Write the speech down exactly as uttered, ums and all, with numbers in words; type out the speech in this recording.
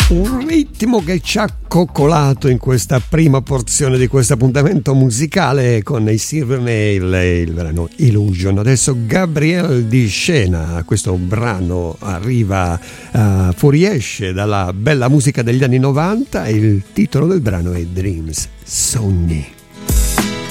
Un ritmo che ci ha coccolato in questa prima porzione di questo appuntamento musicale con i Silvernail e il brano Illusion. Adesso Gabriel di Scena, questo brano arriva, uh, fuoriesce dalla bella musica degli anni novanta e il titolo del brano è Dreams, Sogni.